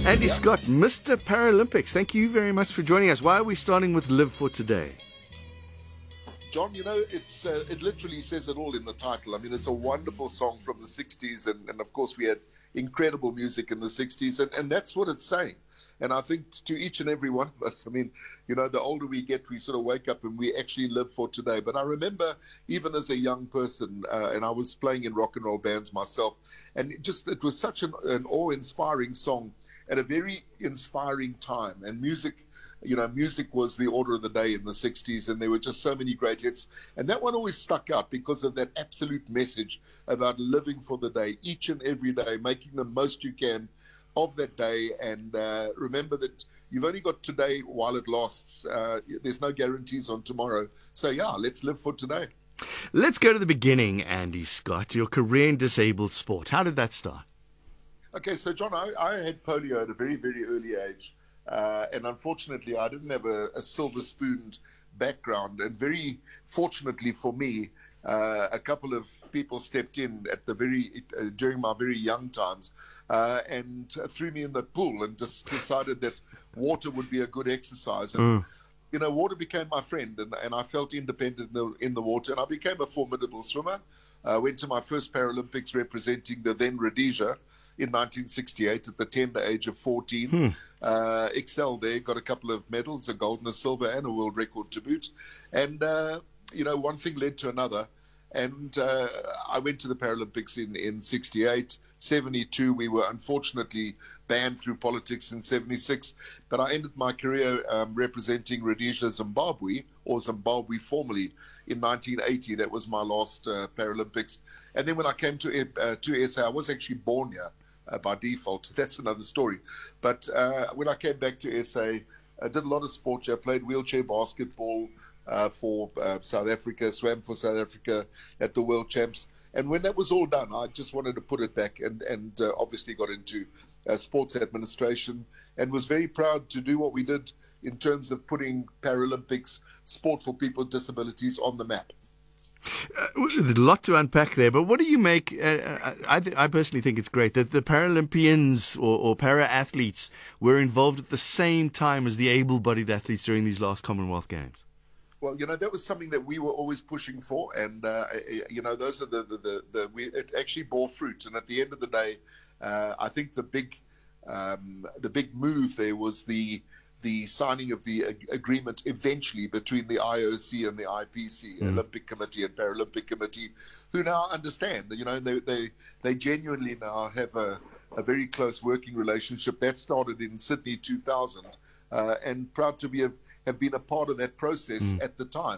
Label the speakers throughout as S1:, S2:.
S1: Andy Scott, Mr. Paralympics, thank you very much for joining us. Why are we starting with Live for Today?
S2: John, it literally says it all in the title. I mean, it's a wonderful song from the 60s, and of course we had incredible music in the 60s, and that's what it's saying. And I think to each and every one of us, I mean, the older we get, we sort of wake up and we actually live for today. But I remember even as a young person, and I was playing in rock and roll bands myself, and it was such an awe-inspiring song at a very inspiring time. And music was the order of the day in the 60s, and there were just so many great hits. And that one always stuck out because of that absolute message about living for the day, each and every day, making the most you can of that day. And remember that you've only got today while it lasts. There's no guarantees on tomorrow. So, yeah, let's live for today.
S1: Let's go to the beginning, Andy Scott, your career in disabled sport. How did that start?
S2: Okay, so, John, I had polio at a very, very early age. And unfortunately, I didn't have a silver-spooned background. And very fortunately for me, a couple of people stepped in at during my very young times and threw me in the pool and just decided that water would be a good exercise. And water became my friend, and I felt independent in the water, and I became a formidable swimmer. I went to my first Paralympics representing the then Rhodesia in 1968 at the tender age of 14. Excelled there, got a couple of medals, a gold and a silver, and a world record to boot. And, one thing led to another. And I went to the Paralympics in 68. 72, we were unfortunately banned through politics in 76. But I ended my career representing Rhodesia, Zimbabwe, or Zimbabwe formerly, in 1980. That was my last Paralympics. And then when I came to SA, I was actually born here. By default, that's another story. But when I came back to SA, I did a lot of sport. I played wheelchair basketball for South Africa, swam for South Africa at the World Champs. And when that was all done, I just wanted to put it back and obviously got into sports administration and was very proud to do what we did in terms of putting Paralympics, sport for people with disabilities, on the map.
S1: There's a lot to unpack there, but what do you make? I personally think it's great that the Paralympians or para-athletes were involved at the same time as the able-bodied athletes during these last Commonwealth Games.
S2: Well, that was something that we were always pushing for, and those are it actually bore fruit. And at the end of the day, I think the big move there was the signing of the agreement eventually between the IOC and the IPC, Olympic Committee and Paralympic Committee, who now understand. They genuinely now have a very close working relationship. That started in Sydney 2000, and proud to have been a part of that process at the time.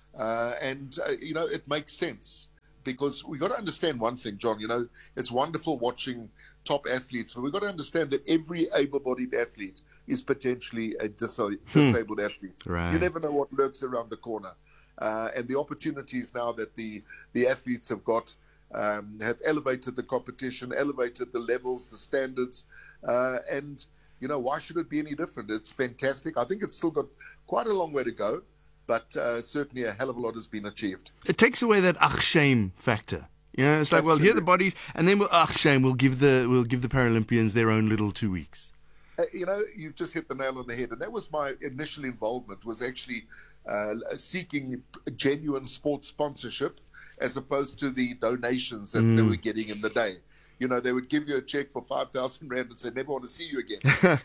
S2: It makes sense. Because we've got to understand one thing, John, it's wonderful watching top athletes, but we've got to understand that every able-bodied athlete is potentially a disabled athlete.
S1: Right.
S2: You never know what lurks around the corner. And the opportunities now that the athletes have got have elevated the competition, elevated the levels, the standards, and why should it be any different? It's fantastic. I think it's still got quite a long way to go. But certainly a hell of a lot has been achieved.
S1: It takes away that shame factor. It's like, well, here are the bodies, and then shame. We'll give the Paralympians their own little 2 weeks.
S2: You've just hit the nail on the head, and that was my initial involvement. Was actually seeking genuine sports sponsorship, as opposed to the donations that they were getting in the day. They would give you a check for 5,000 rand and say, "Never want to see you again."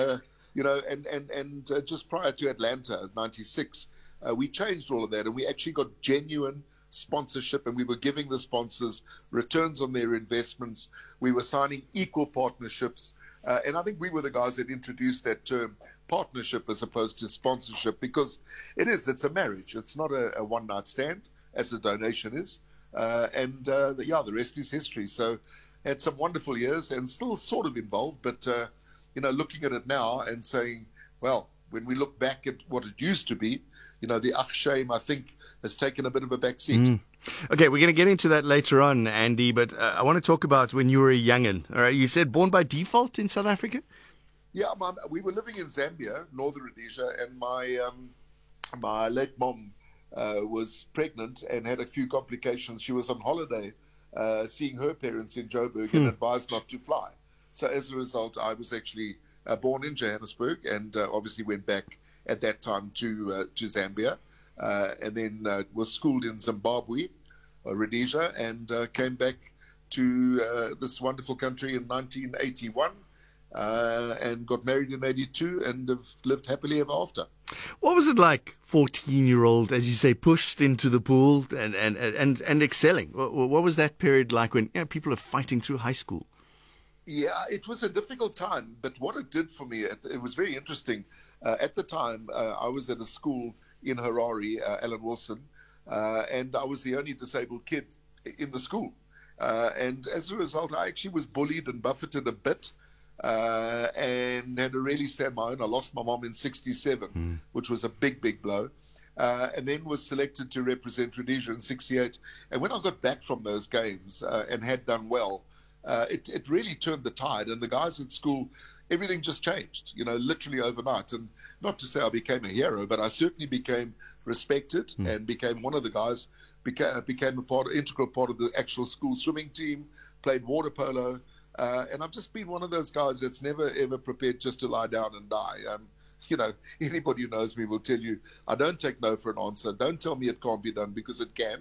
S2: And just prior to Atlanta, '96. We changed all of that, and we actually got genuine sponsorship, and we were giving the sponsors returns on their investments. We were signing equal partnerships, and I think we were the guys that introduced that term partnership as opposed to sponsorship, because it's a marriage. It's not a one-night stand, as the donation is, the rest is history. So had some wonderful years and still sort of involved, but looking at it now and saying, well, when we look back at what it used to be, the shame, I think, has taken a bit of a back seat.
S1: Okay, we're going to get into that later on, Andy, but I want to talk about when you were a young'un. All right, you said born by default in South Africa?
S2: Yeah, we were living in Zambia, Northern Rhodesia, and my late mom was pregnant and had a few complications. She was on holiday seeing her parents in Joburg and advised not to fly. So as a result, I was actually born in Johannesburg, and obviously went back at that time to Zambia, and then was schooled in Zimbabwe, Rhodesia, and came back to this wonderful country in 1981, and got married in 82, and have lived happily ever after.
S1: What was it like, 14-year-old, as you say, pushed into the pool and excelling? What was that period like when people are fighting through high school?
S2: Yeah, it was a difficult time, but what it did for me, it was very interesting. At the time, I was at a school in Harare, Alan Wilson, and I was the only disabled kid in the school. And as a result, I actually was bullied and buffeted a bit, and had to really stand my own. I lost my mom in 67, which was a big, big blow. And then was selected to represent Rhodesia in 68. And when I got back from those games and had done well, it really turned the tide. And the guys at school, everything just changed, literally overnight. And not to say I became a hero, but I certainly became respected and became one of the guys, became integral part of the actual school swimming team, played water polo. And I've just been one of those guys that's never, ever prepared just to lie down and die. Anybody who knows me will tell you I don't take no for an answer. Don't tell me it can't be done, because it can.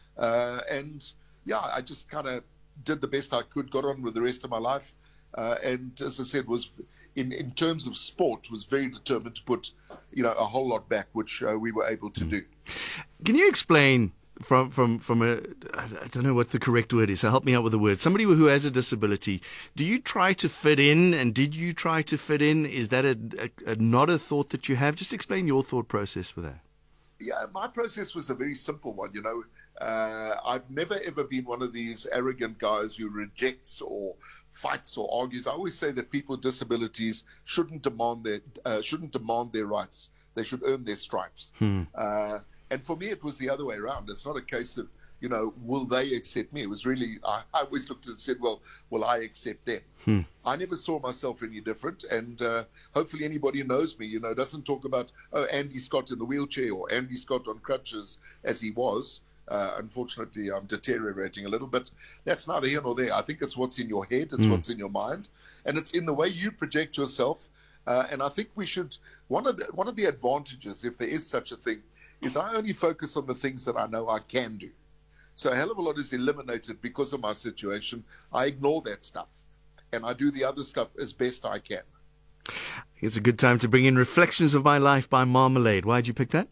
S2: And I just kind of did the best I could, got on with the rest of my life. And as I said, was in terms of sport, was very determined to put, a whole lot back, which we were able to do.
S1: Can you explain from a, I don't know what the correct word is, so help me out with the word, somebody who has a disability, do you try to fit in, and did you try to fit in? Is that not a thought that you have? Just explain your thought process with that.
S2: Yeah, my process was a very simple one. I've never ever been one of these arrogant guys who rejects or fights or argues. I always say that people with disabilities shouldn't demand their rights. They should earn their stripes. And for me, it was the other way around. It's not a case of, will they accept me? It was really, I always looked and said, well, will I accept them? I never saw myself any different. And hopefully anybody who knows me, doesn't talk about, Andy Scott in the wheelchair or Andy Scott on crutches as he was. Unfortunately, I'm deteriorating a little, but that's neither here nor there. I think it's what's in your head. It's what's in your mind. And it's in the way you project yourself. And I think we should, one of the advantages, if there is such a thing, is I only focus on the things that I know I can do. So a hell of a lot is eliminated because of my situation. I ignore that stuff, and I do the other stuff as best I can.
S1: It's a good time to bring in Reflections of My Life by Marmalade. Why'd you pick that?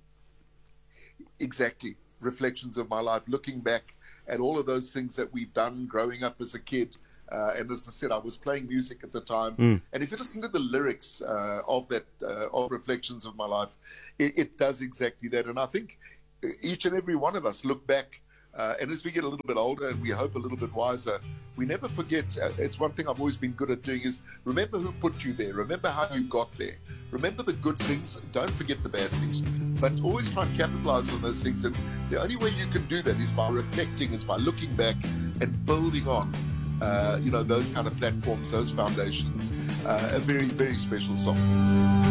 S2: Exactly. Reflections of my life, looking back at all of those things that we've done growing up as a kid. And as I said, I was playing music at the time. And if you listen to the lyrics of Reflections of My Life, it does exactly that. And I think each and every one of us look back, and as we get a little bit older and we hope a little bit wiser, we never forget. It's one thing I've always been good at doing is remember who put you there. Remember how you got there. Remember the good things. Don't forget the bad things. But always try and capitalize on those things. And the only way you can do that is by reflecting, is by looking back and building on those kind of platforms, those foundations. A very, very special song.